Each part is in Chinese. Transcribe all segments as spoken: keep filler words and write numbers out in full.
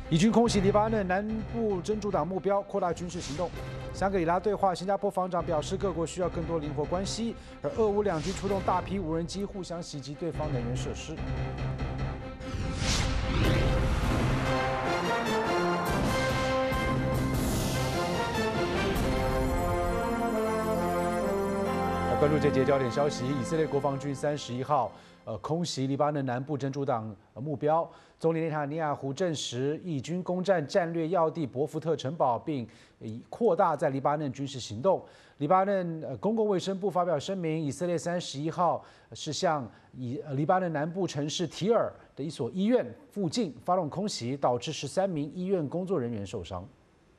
以军空袭黎巴嫩南部真主党目标，扩大军事行动。香格里拉对话，新加坡防长表示，各国需要更多灵活关系。而俄乌两军出动大批无人机，互相袭击对方能源设施。关注这节焦点消息，以色列国防军三十一号呃空袭黎巴嫩南部真主党目标。总理内塔尼亚胡证实，以军攻占战略要地伯福特城堡，并扩大在黎巴嫩军事行动。黎巴嫩呃公共卫生部发表声明，以色列三十一号是向以黎巴嫩南部城市提尔的一所医院附近发动空袭，导致十三名医院工作人员受伤。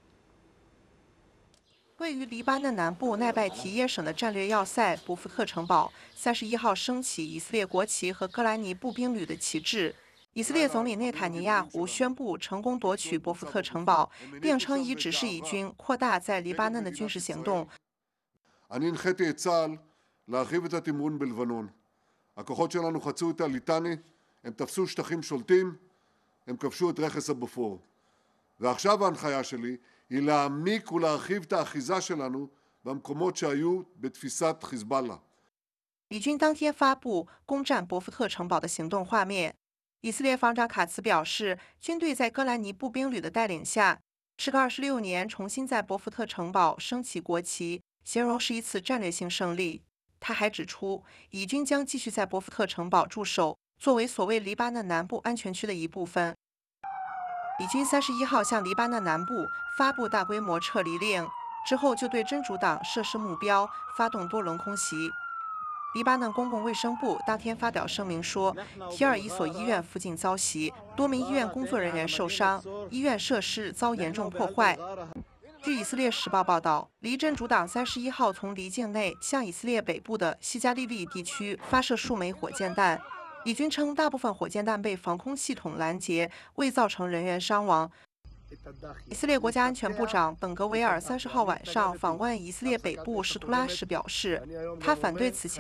位于黎巴嫩南部奈拜提耶省的战略要塞伯福特城堡，三十一号升起以色列国旗和戈兰尼步兵旅的旗帜。以色列总理内塔尼亚胡宣布成功夺取伯福特城堡，并称已指示以军扩大在黎巴嫩的军事行动。 אני הנחיתי את צה"ל להרחיב את התמרון בלבנון. הכוחות שלנו חצו את הליטני, הם תפסו שטחים שולטים, הם כבשו את רכס הבופור. ועכשיו ההנחיה שלי היא להעמיק ולהרחיב את האחיזה שלנו במקומות שהיו בתפיסת חיזבאללה. 以军当天发布攻占伯福特城堡的行动画面。以色列防长卡茨表示，军队在戈兰尼步兵旅的带领下，时隔二十六年重新在伯福特城堡升起国旗，形容是一次战略性胜利。他还指出，以军将继续在伯福特城堡驻守，作为所谓黎巴嫩南部安全区的一部分。以军三十一号向黎巴嫩南部发布大规模撤离令，之后就对真主党设施目标发动多轮空袭。黎巴嫩公共卫生部当天发表声明说，提尔一所医院附近遭袭，多名医院工作人员受伤，医院设施遭严重破坏。据以色列时报报道，黎真主党三十一号从黎境内向以色列北部的西加利利地区发射数枚火箭弹。以军称，大部分火箭弹被防空系统拦截，未造成人员伤亡。以色列国家安全部长本格维尔三十号晚上访问以色列北部什图拉时表示，他反对此前